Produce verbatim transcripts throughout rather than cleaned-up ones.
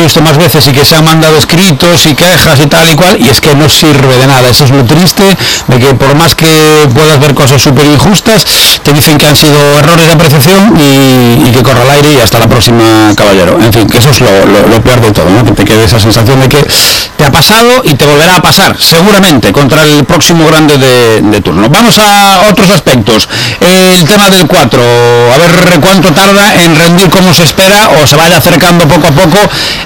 he visto más veces y que se han mandado escritos y quejas y tal y cual, y es que no sirve de nada. Eso es lo triste, de que por más que puedas ver cosas súper injustas, te dicen que han sido errores de apreciación y, y que corra al aire y hasta la próxima, caballero. En fin, que eso es lo, lo, lo peor de todo, ¿no? Que te quede esa sensación de que te ha pasado y te volverá a pasar, seguramente, contra el próximo grande de, de turno. Vamos a otros aspectos. El tema del cuatro, a ver cuánto tarda en rendir como se espera o se vaya acercando poco a poco.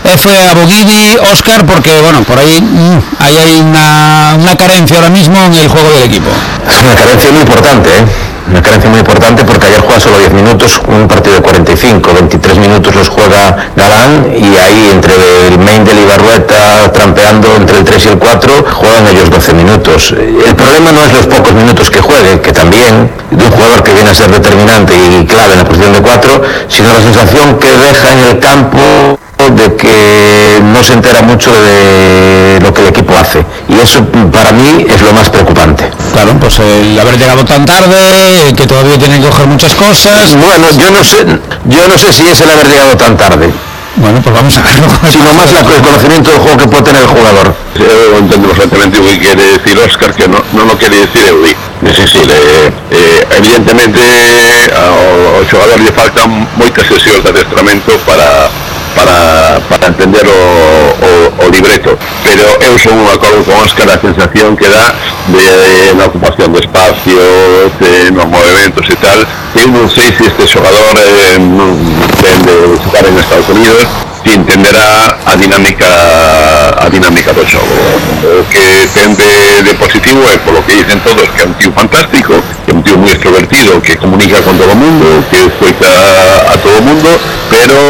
F a Aboguidi, Óscar, porque bueno, por ahí, ahí hay una, una carencia ahora mismo en el juego del equipo. Es una carencia muy importante, ¿eh? Una carencia muy importante porque ayer juega solo diez minutos, un partido de cuarenta y cinco, veintitrés minutos los juega Galán, y ahí entre el Meindl y Barrueta trampeando entre el tres y el cuatro, juegan ellos doce minutos. El problema no es los pocos minutos que juegue, que también, de un jugador que viene a ser determinante y clave en la posición de cuatro, sino la sensación que deja en el campo de que no se entera mucho de lo que el equipo hace, y eso para mí es lo más preocupante. Claro, pues el haber llegado tan tarde, que todavía tienen que coger muchas cosas. Bueno, yo no sé, yo no sé si es el haber llegado tan tarde. Bueno, pues vamos a verlo. Sino más la, el conocimiento del juego que puede tener el jugador. Yo entiendo perfectamente lo que quiere decir Óscar, que no, no lo quiere decir Eudi. Sí, sí, le, eh, evidentemente ao, ao xogador lle faltan moitas sesións de adestramento para para, para entender o, o, o libreto, pero eu son un acordo con Óscar a sensación que dá de, de na ocupación de espacios, de, nos movimentos e tal. Eu non sei se este xogador eh, non ten de xogar en Estados Unidos, si entenderá a dinámica a dinámica do xogo. O que ten de, de positivo é, polo que dicen todos, que é un tío fantástico, que é un tío moi extrovertido, que comunica con todo o mundo, que escoita a todo o mundo, pero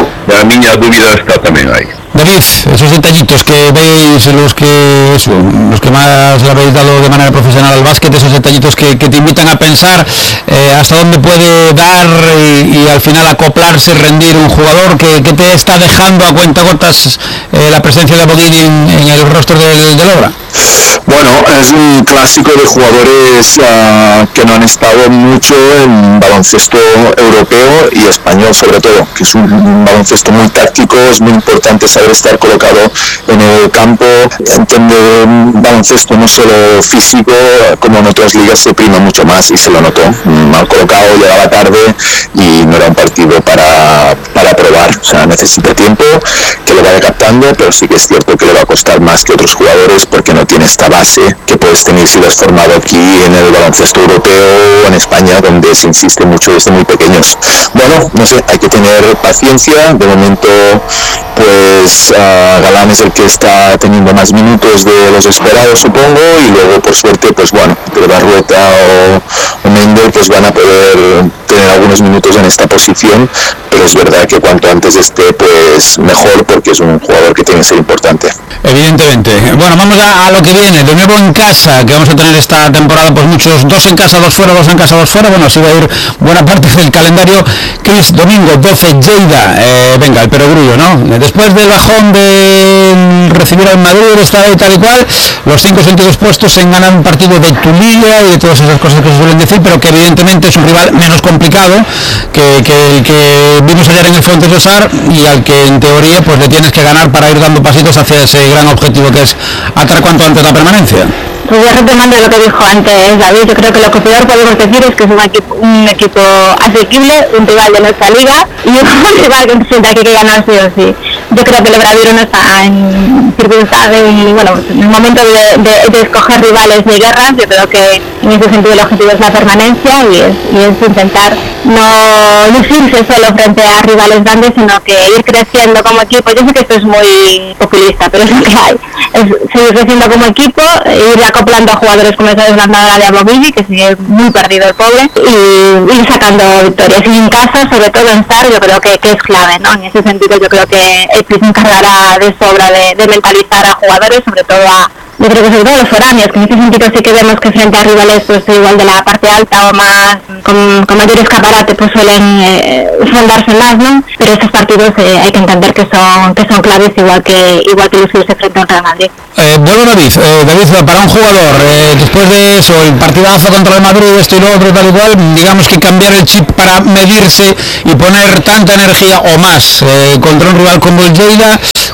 a miña dúbida está tamén aí. David, esos detallitos que veis, los que eso, los que más le habéis dado de manera profesional al básquet, esos detallitos que, que te invitan a pensar eh, hasta dónde puede dar y, y al final acoplarse, rendir un jugador, que, que te está dejando a cuentagotas eh, la presencia de Aboguidi en, en el rostro del, del Obra. Bueno, es un clásico de jugadores uh, que no han estado mucho en baloncesto europeo y español sobre todo, que es un, un baloncesto muy táctico, es muy importante saber estar colocado en el campo, entender un baloncesto no solo físico, como en otras ligas se prima mucho más y se lo notó, mal colocado, llegaba tarde y no era un partido para, para probar, o sea, necesita tiempo, que lo vaya captando, pero sí que es cierto que le va a costar más que otros jugadores porque no tiene esta base que puedes tener si lo has formado aquí en el baloncesto europeo o en España, donde se insiste mucho desde muy pequeños. Bueno, no sé, hay que tener paciencia. De momento, pues uh, Galán es el que está teniendo más minutos de los esperados, supongo, y luego, por suerte, pues bueno, de Barrueta o, o Meindl pues van a poder tener algunos minutos en esta posición, pero es verdad que cuanto antes esté, pues mejor, porque es un jugador que tiene que ser importante. Evidentemente. Bueno, vamos a, a lo que viene. De nuevo en casa, que vamos a tener esta temporada, pues muchos, dos en casa, dos fuera, dos en casa, dos fuera. Bueno, así va a ir buena parte del calendario. Chris, domingo doce, Lleida. Eh, venga, el perogrullo, ¿no? Después del bajón de recibir al Madrid, estar y tal y cual, los cinco sentidos puestos en ganar un partido de tu liga y de todas esas cosas que se suelen decir, pero que evidentemente es un rival menos complicado que, que el que vimos ayer en el Fontes de Sar, y al que en teoría pues le tienes que ganar para ir dando pasitos hacia ese gran objetivo que es atar cuanto antes la permanencia. Pues yo retomando lo que dijo antes David, yo creo que lo que peor podemos decir es que es un equipo, un equipo asequible, un rival de nuestra liga y un rival que sienta que hay que ganar sí o sí. Yo creo que el Obradoiro no está en circunstancias y bueno, en el momento de, de, de escoger rivales de guerras, yo creo que en ese sentido el objetivo es la permanencia y es, y es intentar no lucirse solo frente a rivales grandes, sino que ir creciendo como equipo. Yo sé que esto es muy populista, pero es lo que hay, es seguir creciendo como equipo, ir acoplando a jugadores como esa deslandadora de Aboguidi, que sigue muy perdido el pobre, y ir sacando victorias. Y en casa, sobre todo en Sar, yo creo que, que es clave, ¿no? En ese sentido yo creo que el P I S se encargará de sobra de, de mentalizar a jugadores, sobre todo a yo creo que sobre todo los foráneos, que en ese sentido sí que vemos que frente a rivales pues igual de la parte alta o más con, con mayor escaparate pues suelen eh, fondarse más, ¿no? Pero estos partidos eh, hay que entender que son que son claves igual que igual que lucirse frente a un Real Madrid. Eh, vuelvo a David, eh, David, para un jugador, eh, después de eso, el partidazo contra el Madrid, esto y lo otro, tal y cual, digamos que cambiar el chip para medirse y poner tanta energía o más eh, contra un rival como el Lleida,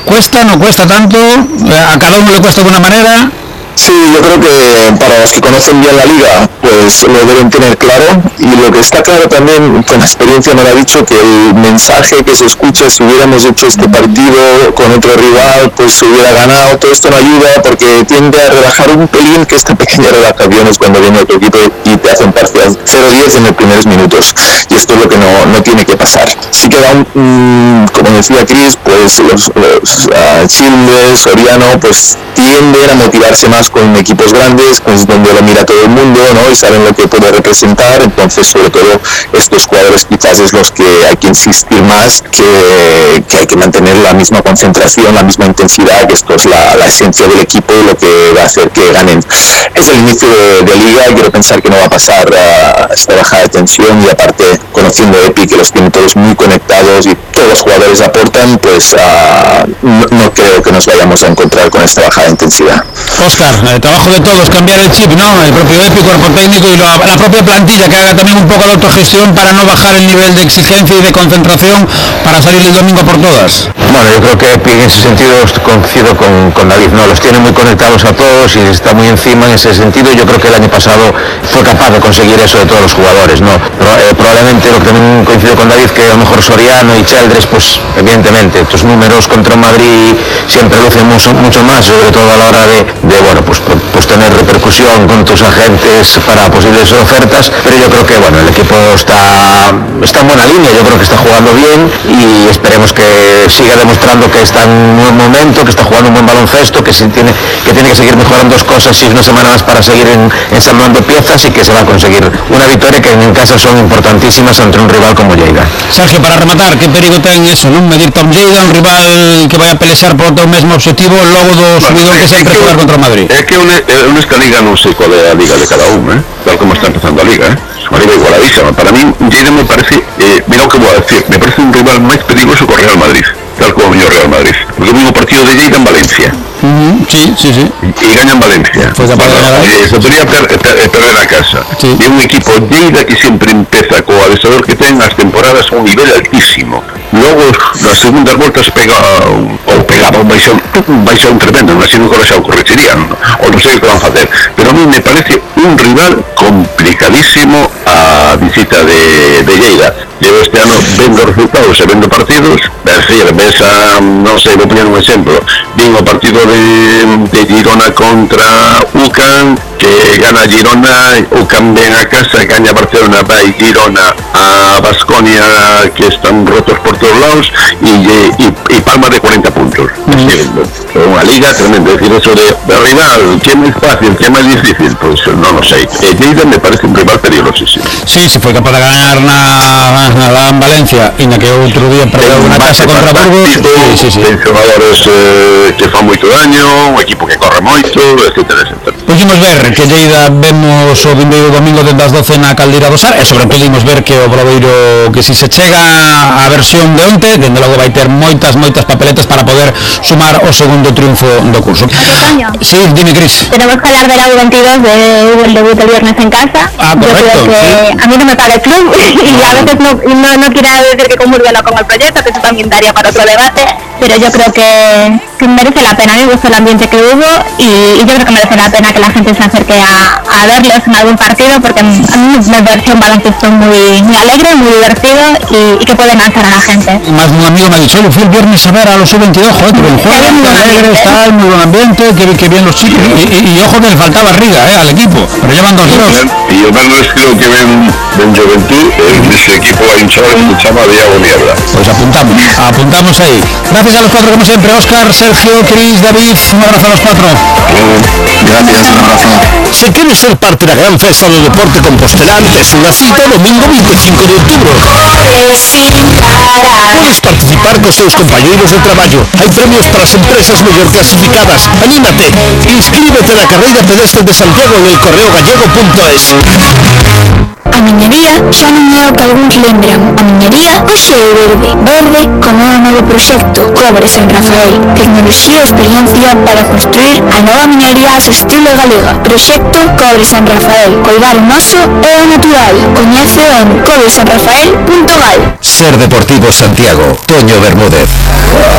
¿Cuesta, no cuesta tanto? ¿A cada uno le cuesta de una manera? Sí, yo creo que para los que conocen bien la liga, pues lo deben tener claro, y lo que está claro también, con la experiencia me lo ha dicho, que el mensaje que se escucha, si hubiéramos hecho este partido con otro rival, pues se hubiera ganado, todo esto no ayuda porque tiende a relajar un pelín, que esta pequeña relajación es cuando viene otro equipo y te hace un parcial cero diez en los primeros minutos, y esto es lo que no, no tiene que pasar. Sí que da un, um, como decía Chris, pues los, los uh, Chile, Soriano, pues tienden a motivarse más con equipos grandes, pues donde lo mira todo el mundo, ¿no? Y saben lo que puede representar. Entonces, sobre todo, estos jugadores quizás es los que hay que insistir más, que, que hay que mantener la misma concentración, la misma intensidad, que esto es la, la esencia del equipo y lo que va a hacer que ganen. Es el inicio de, de liga, y quiero pensar que no va a pasar uh, esta bajada de tensión, y aparte, conociendo a Epi, que los tiene todos muy conectados y todos los jugadores aportan, pues uh, no, no creo que nos vayamos a encontrar con esta bajada de intensidad. Óscar, el trabajo de todos, cambiar el chip, ¿no? El propio Epi, cuerpo técnico, y la, la propia plantilla, que haga también un poco de autogestión para no bajar el nivel de exigencia y de concentración para salir el domingo por todas. Bueno, yo creo que Epi en ese sentido coincido con, con David, ¿no? Los tiene muy conectados a todos y está muy encima en ese sentido. Yo creo que el año pasado fue capaz de conseguir eso de todos los jugadores, ¿no? Pero, eh, probablemente, lo que también coincido con David, que a lo mejor Soriano y Cheldres, pues evidentemente, estos números contra Madrid siempre lucen mucho, mucho más, sobre todo a la hora de, de bueno, pues, pues tener repercusión con tus agentes para posibles ofertas, pero yo creo que, bueno, el equipo está, está en buena línea, yo creo que está jugando bien, y esperemos que siga demostrando que está en un buen momento, que está jugando un buen baloncesto, que, se tiene, que tiene que seguir mejorando dos cosas y una semana más para seguir en, ensamblando piezas, y que se va a conseguir una victoria que en casa son importantísimas ante un rival como Lleida. Sergio, para rematar, que perigo ten eso, non? Medir Tom Lleida, un rival que vai a pelexar por o mesmo objetivo logo do subidón que sempre jugar contra o Madrid. É que un, un esta liga non sei qual é a liga de cada un, eh? Tal como está empezando a liga, eh? Es unha liga igualadísima. Para mí, Lleida me parece, eh, mira o que vou a decir, me parece un rival máis peligroso que o Real Madrid, tal como o Real Madrid. Porque vi un partido de Lleida en Valencia. Uh-huh. Sí, sí, sí. Y gana en Valencia. Pues bueno, eh, se podría per, per, perder a casa. Sí. Y un equipo Lleida que siempre empeza co adestrador que ten as temporadas a un nivel altísimo. Logo, nas segundas voltas pega ou pegaba un baixón, un baixón tremendo, non así nunca xa o corregirían, ou non sei o que van facer. Pero a mí me parece un rival complicadísimo a visita de, de Lleida. Llevo este ano vendo resultados e vendo partidos, é decir, ves a, non sei, vou poñer un exemplo, vin o partido de, de Girona contra U C A M, que gana Girona, U C A M ven a casa, gaña Barcelona, vai Girona a Baskonia, que están rotos por todos lados, y, y, y palma de cuarenta puntos. Mm. Es decir, unha liga tremenda, es decir, eso de, de rival, ¿qué es más fácil, qué es más difícil? Pues no lo sé. El Lleida me parece un rival peligrosísimo. Sí, se foi capaz de ganar na, na, na en Valencia, e na que outro día perdeu unha casa contra Burgos. Sí, sí, sí. Ten xogadores eh, que fan moito daño, un equipo que corre moito, etcétera, etcétera. Pudimos ver que Lleida vemos o vindeiro domingo desde as doce na Caldeira do Sar, e sobre todo pudimos ver que o Obradoiro, que si se chega a versión de onte, dende logo vai ter moitas, moitas papeletas para poder sumar o segundo triunfo do curso. Sí, dime, Cris. Tenemos que hablar de la U veintidós, de el debut el viernes en casa. Ah, correcto. Yo creo que sí. A mí no me paga el club y a veces no, no, no quiero decir que comulgue no con el proyecto, que eso también daría para otro debate, pero yo creo que, que merece la pena. A mí me gustó el ambiente que hubo, y, y yo creo que merece la pena que la gente se acerque a, a verlos en algún partido, porque a mí me pareció un baloncesto muy, muy alegre, muy divertido, y, y que puede lanzar a la gente. Más de un amigo me ha dicho, yo fui el viernes a ver a los U veintidós, joder, que buen juego, alegres, tal, muy buen ambiente, que, que bien los chicos, y, y, y ojo que le faltaba riga, eh, al equipo, pero llevan dos dos. Y yo menos creo que ven, ven Juventud, eh, ese equipo va a hinchar, se llama Diego Niebla. Pues apuntamos, apuntamos ahí. Gracias a los cuatro como siempre, Óscar, Sergio, Cris, David, un abrazo a los cuatro. Gracias, un abrazo. Si quieres ser parte da gran festa do deporte compostelán, tes unha cita o domingo veinticinco de outubro. Podes participar cos teus compañeiros de traballo. Hai premios para as empresas mellor clasificadas. Anímate, inscríbete na carreira pedestre de Santiago en el correo gallego punto es. A miñería xa non é o que algúns lembran. A miñería hoxe é verde. Verde como un novo proxecto Cobre San Rafael. Tecnoloxía e experiencia para construir a nova miñería a estilo galega. Proxecto Cobre San Rafael. Coidar o noso é o natural. Coñece en cobre san rafael punto gal. Ser Deportivo Santiago. Toño Bermúdez.